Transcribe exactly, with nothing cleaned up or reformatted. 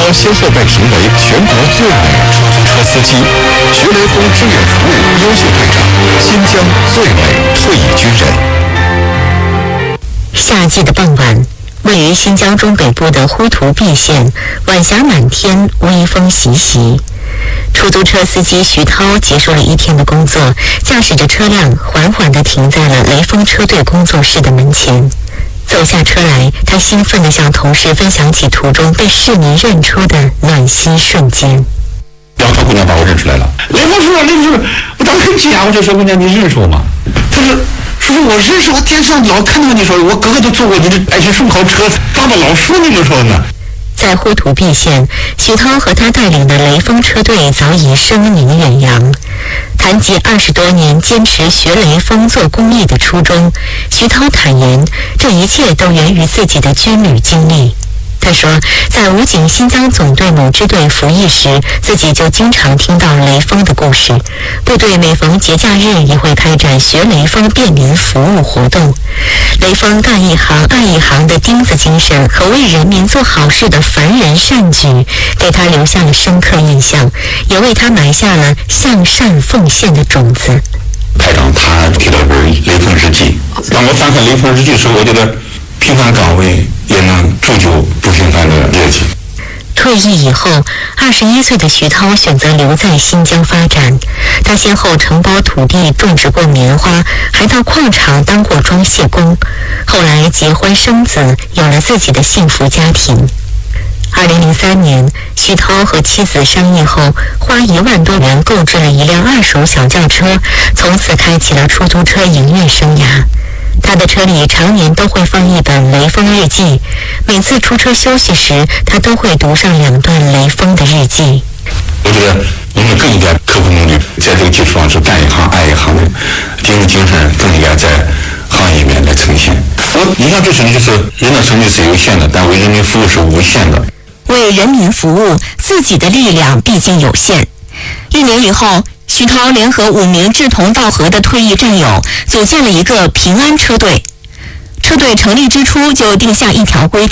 涛先后被评为全国最美出租车司机、学雷锋志愿服务优秀队长、新疆最美退役军人。 夏季的傍晚，位于新疆中北部的呼图壁县，晚霞满天，微风习习。出租车司机徐涛结束了一天的工作，驾驶着车辆缓缓地停在了雷锋车队工作室的门前。走下车来，他兴奋地向同事分享起途中被市民认出的暖心瞬间。 杨超姑娘把我认出来了，雷锋叔，雷锋叔，我当时很惊讶，我就说姑娘，你认识我吗？他说叔叔，我认识，我电视上老看到你说，我哥哥都坐过你的爱情顺跑车，当的老叔那个时候呢。 在呼图壁县，徐涛和他带领的雷锋车队早已声名远扬。谈及二十多年坚持学雷锋做公益的初衷，徐涛坦言，这一切都源于自己的军旅经历。他说，在武警新疆总队某支队服役时，自己就经常听到雷锋的故事。部队每逢节假日也会开展学雷锋便民服务活动。雷锋干一行爱一行的钉子精神和为人民做好事的凡人善举，给他留下了深刻印象，也为他埋下了向善奉献的种子。 排长他提到本雷锋日记，当我翻看雷锋日记的时候，我觉得平凡岗位也能铸就不平凡的业绩。 退役以后，二十一岁的徐涛选择留在新疆发展。他先后承包土地种植过棉花，还到矿场当过装卸工。后来结婚生子，有了自己的幸福家庭。二零零三年，徐涛和妻子商议后，花一万多元购置了一辆二手小轿车，从此开启了出租车营运生涯。他的车里常年都会放一本雷锋日记，每次出车休息时，他都会读上两段雷锋的日记。 我觉得我们更应该刻苦努力，在这个基础上是干一行爱一行的精神精神，更应该在行业里面来呈现。我印象最深的就是人的生命是有限的，但为人民服务是无限的。 为人民服务，自己的力量毕竟有限。一年以后，徐涛联合五名志同道合的退役战友，组建了一个平安车队。车队成立之初就定下一条规定。